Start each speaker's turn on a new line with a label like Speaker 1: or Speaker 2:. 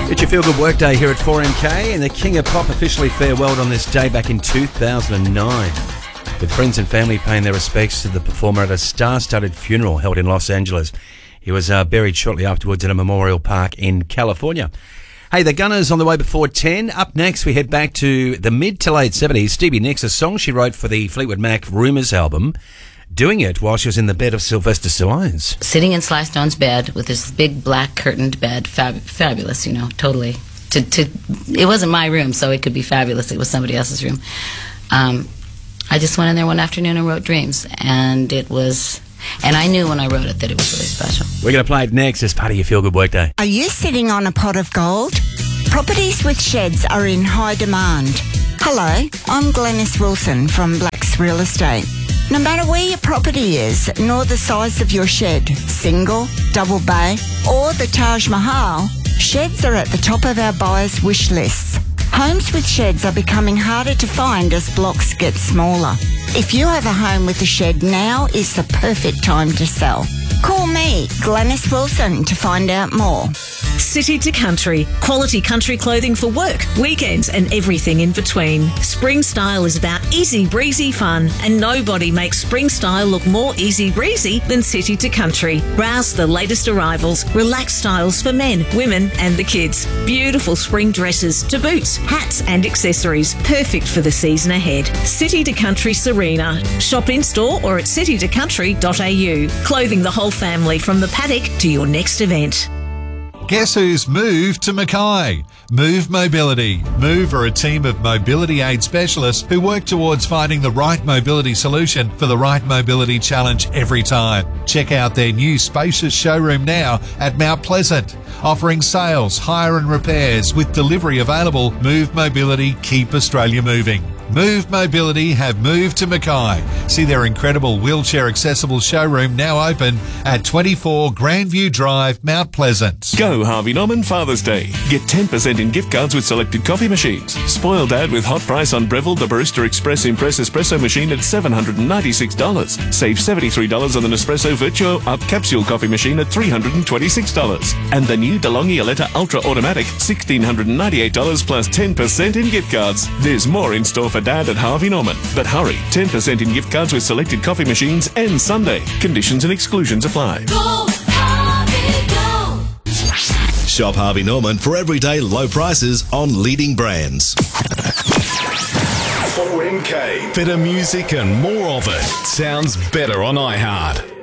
Speaker 1: It's your Feel Good Workday here at 4MK, and the King of Pop officially farewelled on this day back in 2009, with friends and family paying their respects to the performer at a star-studded funeral held in Los Angeles. He was buried shortly afterwards at a memorial park in California. Hey, the Gunners on the way before 10. Up next, we head back to the mid to late 70s. Stevie Nicks, a song she wrote for the Fleetwood Mac Rumours album, doing it while she was in the bed of Sylvester Stallone's.
Speaker 2: Sitting in Sly Stone's bed with this big black curtained bed, fabulous, you know, totally. It wasn't my room, so it could be fabulous. It was somebody else's room. I just went in there one afternoon and wrote Dreams, and I knew when I wrote it that it was really special.
Speaker 1: We're going to play it next as part of your Feel Good Workday.
Speaker 3: Are you sitting on a pot of gold? Properties with sheds are in high demand. Hello, I'm Glenys Wilson from Black's Real Estate. No matter where your property is, nor the size of your shed, single, double bay, or the Taj Mahal, sheds are at the top of our buyers' wish lists. Homes with sheds are becoming harder to find as blocks get smaller. If you have a home with a shed, now is the perfect time to sell. Call me, Glenys Wilson, to find out more.
Speaker 4: City to Country. Quality country clothing for work, weekends and everything in between. Spring Style is about easy breezy fun, and nobody makes Spring Style look more easy breezy than City to Country. Browse the latest arrivals, relaxed styles for men, women and the kids. Beautiful spring dresses to boots, hats and accessories. Perfect for the season ahead. City to Country Serena. Shop in store or at citytocountry.au. Clothing the whole family from the paddock to your next event.
Speaker 5: Guess who's moved to Mackay? Move Mobility. Move are a team of mobility aid specialists who work towards finding the right mobility solution for the right mobility challenge every time. Check out their new spacious showroom now at Mount Pleasant. Offering sales, hire and repairs with delivery available. Move Mobility, keep Australia moving. Move Mobility have moved to Mackay. See their incredible wheelchair accessible showroom now open at 24 Grandview Drive, Mount Pleasant.
Speaker 6: Go Harvey Norman Father's Day. Get 10% in gift cards with selected coffee machines. Spoil Dad with hot price on Breville the Barista Express Impress Espresso machine at $796. Save $73 on the Nespresso Virtuo Up Capsule coffee machine at $326. And the new DeLonghi Aletta Ultra Automatic, $1,698 plus 10% in gift cards. There's more in store for Dad at Harvey Norman. But hurry, 10% in gift cards with selected coffee machines and Sunday. Conditions and exclusions apply.
Speaker 7: Go, Harvey, go!
Speaker 8: Shop Harvey Norman for everyday low prices on leading brands.
Speaker 9: 4MK. Better music and more of it. Sounds better on iHeart.